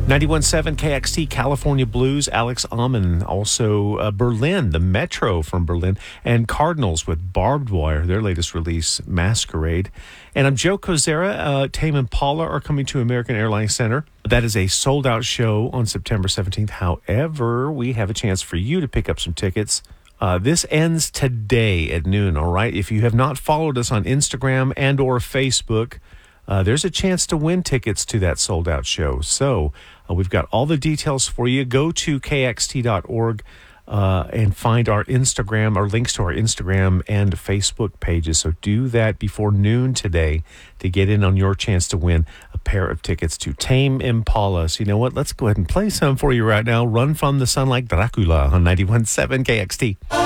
91.7 KXT, California Blues, Alex Amon. Also Berlin, the Metro from Berlin, and Cardinals with Barbed Wire, their latest release, Masquerade. And I'm Joe Kozera. Tame Impala are coming to American Airlines Center. That is a sold-out show on September 17th. However, we have a chance for you to pick up some tickets. This ends today at noon, all right? If you have not followed us on Instagram and or Facebook, there's a chance to win tickets to that sold-out show. So we've got all the details for you. Go to kxt.org and find our Instagram, our links to our Instagram and Facebook pages. So do that before noon today to get in on your chance to win a pair of tickets to Tame Impala. So you know what? Let's go ahead and play some for you right now. Run from the Sun like Dracula on 91.7 KXT.